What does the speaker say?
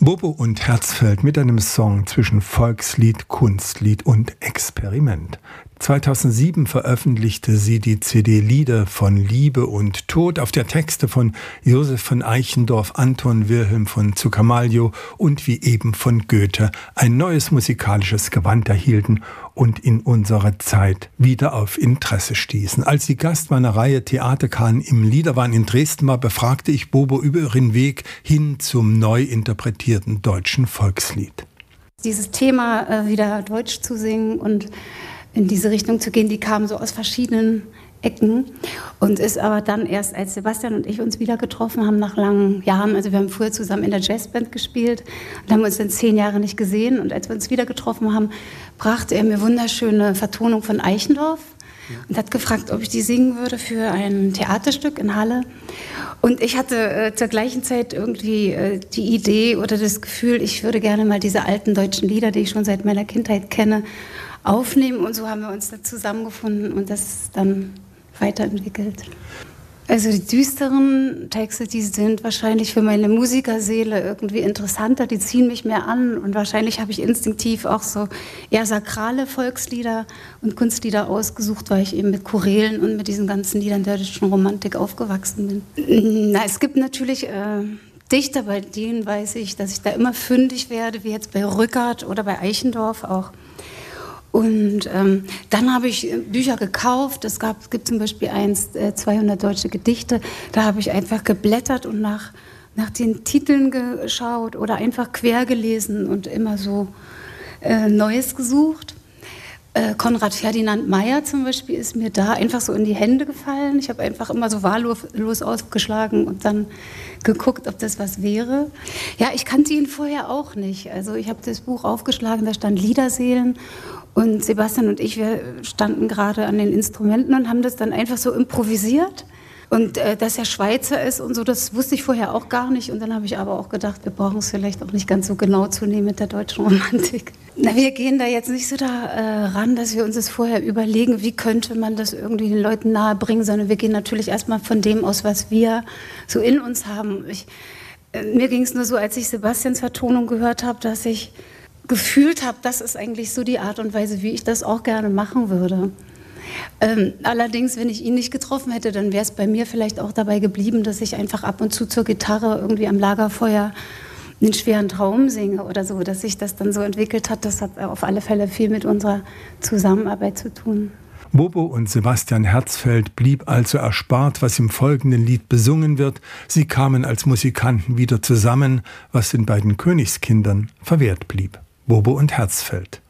Bobo und Herzfeld mit einem Song zwischen Volkslied, Kunstlied und Experiment. 2007 veröffentlichte sie die CD Lieder von Liebe und Tod, auf der Texte von Josef von Eichendorff, Anton Wilhelm von Zuccalmaglio und wie eben von Goethe ein neues musikalisches Gewand erhielten und in unserer Zeit wieder auf Interesse stießen. Als sie Gast meiner Reihe Theaterkahn im Liederwahn in Dresden war, befragte ich Bobo über ihren Weg hin zum neu interpretierten deutschen Volkslied. Dieses Thema, wieder Deutsch zu singen und in diese Richtung zu gehen, die kam so aus verschiedenen Ecken und ist aber dann erst, als Sebastian und ich uns wieder getroffen haben nach langen Jahren, also wir haben früher zusammen in der Jazzband gespielt und haben uns dann 10 Jahre nicht gesehen und als wir uns wieder getroffen haben, brachte er mir wunderschöne Vertonung von Eichendorff und hat gefragt, ob ich die singen würde für ein Theaterstück in Halle. Und ich hatte zur gleichen Zeit irgendwie die Idee oder das Gefühl, ich würde gerne mal diese alten deutschen Lieder, die ich schon seit meiner Kindheit kenne, aufnehmen. Und so haben wir uns da zusammengefunden und das dann weiterentwickelt. Also die düsteren Texte, die sind wahrscheinlich für meine Musikerseele irgendwie interessanter, die ziehen mich mehr an und wahrscheinlich habe ich instinktiv auch so eher sakrale Volkslieder und Kunstlieder ausgesucht, weil ich eben mit Chorälen und mit diesen ganzen Liedern der deutschen Romantik aufgewachsen bin. Na, es gibt natürlich Dichter, bei denen weiß ich, dass ich da immer fündig werde, wie jetzt bei Rückert oder bei Eichendorff auch. Und dann habe ich Bücher gekauft. Es gibt zum Beispiel 200 deutsche Gedichte. Da habe ich einfach geblättert und nach den Titeln geschaut oder einfach quer gelesen und immer so Neues gesucht. Konrad Ferdinand Meyer zum Beispiel ist mir da einfach so in die Hände gefallen. Ich habe einfach immer so wahllos aufgeschlagen und dann geguckt, ob das was wäre. Ja, ich kannte ihn vorher auch nicht. Also ich habe das Buch aufgeschlagen, da stand Liederseelen. Und Sebastian und ich, wir standen gerade an den Instrumenten und haben das dann einfach so improvisiert. Und dass er Schweizer ist und so, das wusste ich vorher auch gar nicht. Und dann habe ich aber auch gedacht, wir brauchen es vielleicht auch nicht ganz so genau zu nehmen mit der deutschen Romantik. Na, wir gehen da jetzt nicht so ran, dass wir uns das vorher überlegen, wie könnte man das irgendwie den Leuten nahebringen, sondern wir gehen natürlich erstmal von dem aus, was wir so in uns haben. Mir ging es nur so, als ich Sebastians Vertonung gehört habe, dass ich gefühlt habe, das ist eigentlich so die Art und Weise, wie ich das auch gerne machen würde. Allerdings, wenn ich ihn nicht getroffen hätte, dann wäre es bei mir vielleicht auch dabei geblieben, dass ich einfach ab und zu zur Gitarre irgendwie am Lagerfeuer einen schweren Traum singe oder so, dass sich das dann so entwickelt hat. Das hat auf alle Fälle viel mit unserer Zusammenarbeit zu tun. Bobo und Sebastian Herzfeld blieb also erspart, was im folgenden Lied besungen wird. Sie kamen als Musikanten wieder zusammen, was den beiden Königskindern verwehrt blieb. Bobo und Herzfeld.